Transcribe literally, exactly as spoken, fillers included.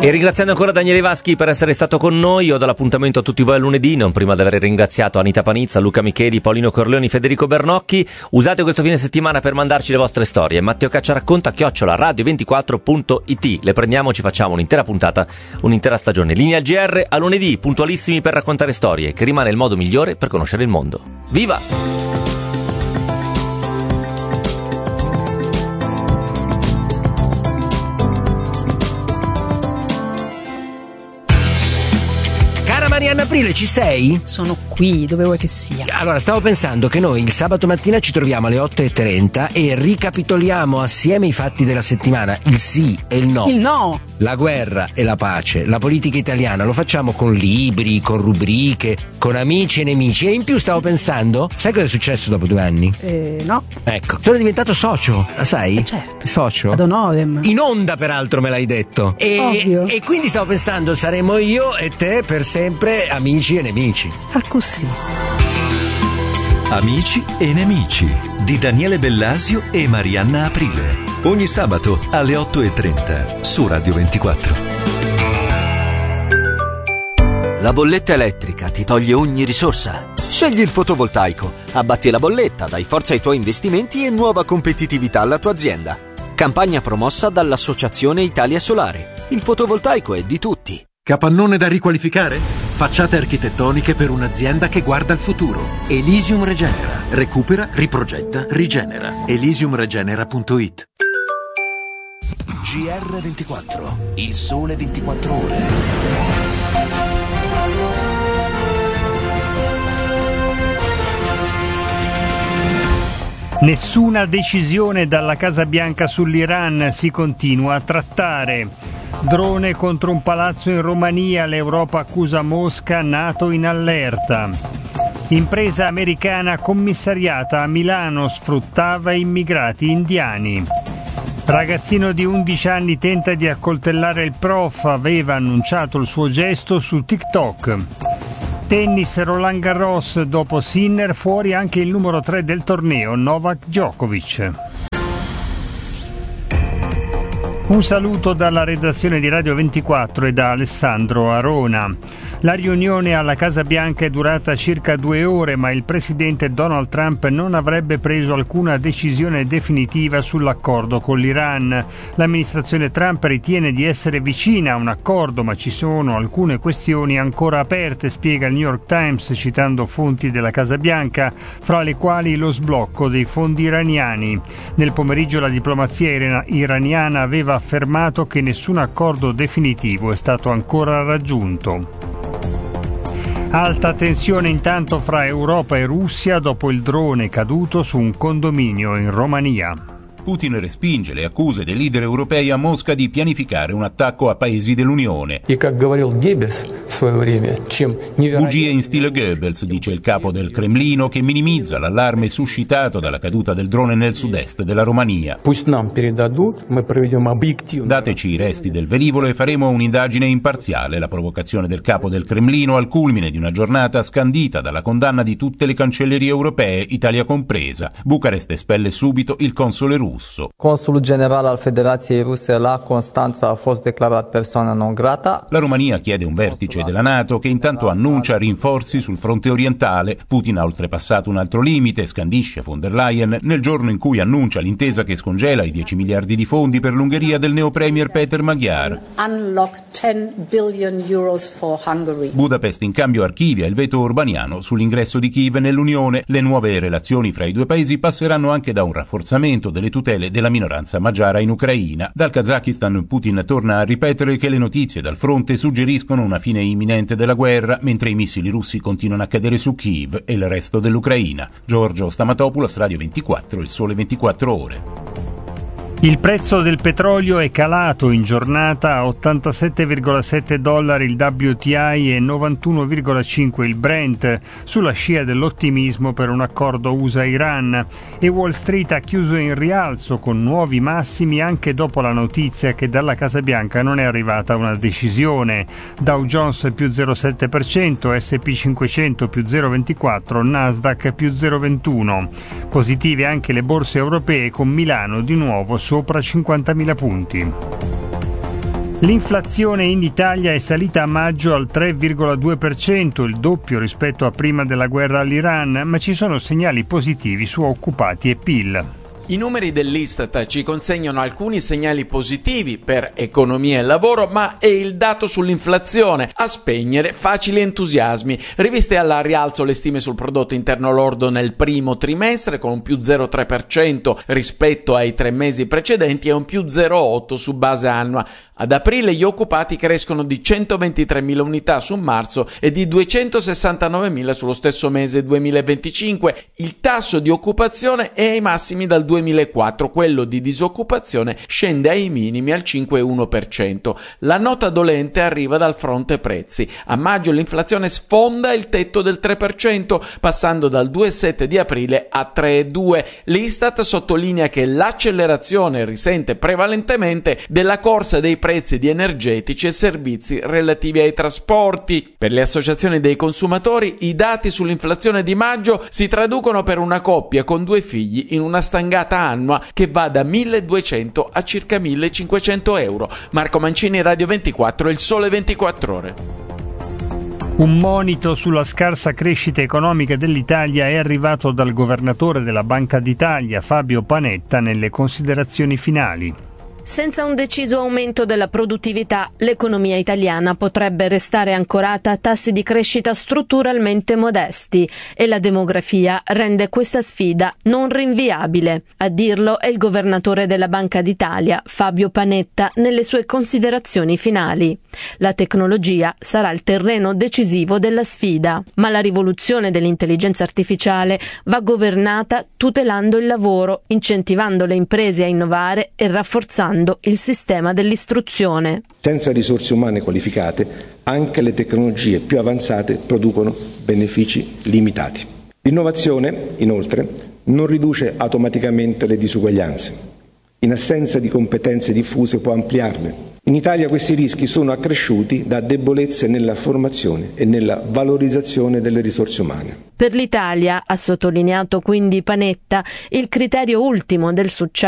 E ringraziando ancora Daniele Vaschi per essere stato con noi, io do l'appuntamento a tutti voi a lunedì, non prima di aver ringraziato Anita Panizza, Luca Micheli, Paolino Corleoni, Federico Bernocchi. Usate questo fine settimana per mandarci le vostre storie. Matteo Caccia racconta chiocciola radio ventiquattro punto it. Le prendiamo, ci facciamo un'intera puntata, un'intera stagione. Linea G R a lunedì, puntualissimi per raccontare storie, che rimane il modo migliore per conoscere il mondo. Viva! Marianna Aprile, ci sei? Sono qui, dove vuoi che sia. Allora, stavo pensando che noi il sabato mattina ci troviamo alle otto e trenta e ricapitoliamo assieme i fatti della settimana, il sì e il no. Il no! La guerra e la pace, la politica italiana, lo facciamo con libri, con rubriche, con amici e nemici. E in più stavo pensando, sai cosa è successo dopo due anni? Eh, no. Ecco, sono diventato socio, la sai? Eh, certo. Socio? Ad honorem. In onda, peraltro, me l'hai detto. E, Ovvio. E quindi stavo pensando, saremo io e te per sempre amici e nemici. Ah, così. Amici e nemici di Daniele Bellasio e Marianna Aprile. Ogni sabato alle otto e trenta su Radio ventiquattro. La bolletta elettrica ti toglie ogni risorsa. Scegli il fotovoltaico, abbatti la bolletta, dai forza ai tuoi investimenti e nuova competitività alla tua azienda. Campagna promossa dall'Associazione Italia Solare. Il fotovoltaico è di tutti. Capannone da riqualificare? Facciate architettoniche per un'azienda che guarda al futuro. Elysium Regenera. Recupera, riprogetta, rigenera. elysium regenera punto it. G R ventiquattro. Il sole ventiquattro ore. Nessuna decisione dalla Casa Bianca sull'Iran, si continua a trattare. Drone contro un palazzo in Romania, l'Europa accusa Mosca, NATO in allerta. Impresa americana commissariata a Milano, sfruttava immigrati indiani. Ragazzino di undici anni tenta di accoltellare il prof, aveva annunciato il suo gesto su TikTok. Tennis, Roland Garros, dopo Sinner fuori anche il numero tre del torneo, Novak Djokovic. Un saluto dalla redazione di Radio ventiquattro e da Alessandro Arona. La riunione alla Casa Bianca è durata circa due ore, ma il presidente Donald Trump non avrebbe preso alcuna decisione definitiva sull'accordo con l'Iran. L'amministrazione Trump ritiene di essere vicina a un accordo, ma ci sono alcune questioni ancora aperte, spiega il New York Times citando fonti della Casa Bianca, fra le quali lo sblocco dei fondi iraniani. Nel pomeriggio la diplomazia iraniana aveva affermato che nessun accordo definitivo è stato ancora raggiunto. Alta tensione intanto fra Europa e Russia dopo il drone caduto su un condominio in Romania. Putin respinge le accuse dei leader europei a Mosca di pianificare un attacco a paesi dell'Unione. Bugie in stile Goebbels, dice il capo del Cremlino, che minimizza l'allarme suscitato dalla caduta del drone nel sud-est della Romania. Dateci i resti del velivolo e faremo un'indagine imparziale. La provocazione del capo del Cremlino al culmine di una giornata scandita dalla condanna di tutte le cancellerie europee, Italia compresa. Bucarest espelle subito il console russo. Consulul general al Federației Ruse la Constanța a fost declarat persoana non grata. La Romania chiede un vertice della NATO che intanto annuncia rinforzi sul fronte orientale. Putin ha oltrepassato un altro limite, scandisce von der Leyen, nel giorno in cui annuncia l'intesa che scongela i dieci miliardi di fondi per l'Ungheria del neopremier Peter Magyar. Unlock ten billion euros for Hungary. Budapest in cambio archivia il veto orbaniano sull'ingresso di Kiev nell'Unione. Le nuove relazioni fra i due paesi passeranno anche da un rafforzamento delle tutele della minoranza magiara in Ucraina. Dal Kazakistan Putin torna a ripetere che le notizie dal fronte suggeriscono una fine imminente della guerra, mentre i missili russi continuano a cadere su Kiev e il resto dell'Ucraina. Giorgio Stamatopoulos, Radio ventiquattro, il sole ventiquattro ore. Il prezzo del petrolio è calato in giornata a ottantasette virgola sette dollari il W T I e novantuno virgola cinque il Brent, sulla scia dell'ottimismo per un accordo U S A-Iran, e Wall Street ha chiuso in rialzo con nuovi massimi anche dopo la notizia che dalla Casa Bianca non è arrivata una decisione. Dow Jones più zero virgola sette per cento, S and P cinquecento più zero virgola ventiquattro, Nasdaq più zero virgola ventuno. Positive anche le borse europee con Milano di nuovo sopra cinquantamila punti. L'inflazione in Italia è salita a maggio al tre virgola due per cento, il doppio rispetto a prima della guerra all'Iran, ma ci sono segnali positivi su occupati e P I L. I numeri dell'Istat ci consegnano alcuni segnali positivi per economia e lavoro, ma è il dato sull'inflazione a spegnere facili entusiasmi. Riviste alla rialzo le stime sul prodotto interno lordo nel primo trimestre con un più zero virgola tre per cento rispetto ai tre mesi precedenti e un più zero virgola otto per cento su base annua. Ad aprile gli occupati crescono di centoventitremila unità su marzo e di duecentosessantanovemila sullo stesso mese duemilaventicinque. Il tasso di occupazione è ai massimi dal duemilaquattro, quello di disoccupazione scende ai minimi al cinque virgola uno per cento. La nota dolente arriva dal fronte prezzi. A maggio l'inflazione sfonda il tetto del tre per cento, passando dal due virgola sette di aprile a tre virgola due. L'Istat sottolinea che l'accelerazione risente prevalentemente della corsa dei prezzi di energetici e servizi relativi ai trasporti. Per le associazioni dei consumatori, i dati sull'inflazione di maggio si traducono per una coppia con due figli in una stangata annua che va da milleduecento a circa millecinquecento euro. Marco Mancini, Radio ventiquattro, Il Sole ventiquattro Ore. Un monito sulla scarsa crescita economica dell'Italia è arrivato dal governatore della Banca d'Italia, Fabio Panetta, nelle considerazioni finali. Senza un deciso aumento della produttività, l'economia italiana potrebbe restare ancorata a tassi di crescita strutturalmente modesti e la demografia rende questa sfida non rinviabile. A dirlo è il governatore della Banca d'Italia, Fabio Panetta, nelle sue considerazioni finali. La tecnologia sarà il terreno decisivo della sfida, ma la rivoluzione dell'intelligenza artificiale va governata tutelando il lavoro, incentivando le imprese a innovare e rafforzando il sistema dell'istruzione. Senza risorse umane qualificate, anche le tecnologie più avanzate producono benefici limitati. L'innovazione, inoltre, non riduce automaticamente le disuguaglianze. In assenza di competenze diffuse può ampliarle. In Italia questi rischi sono accresciuti da debolezze nella formazione e nella valorizzazione delle risorse umane. Per l'Italia, ha sottolineato quindi Panetta, il criterio ultimo del successo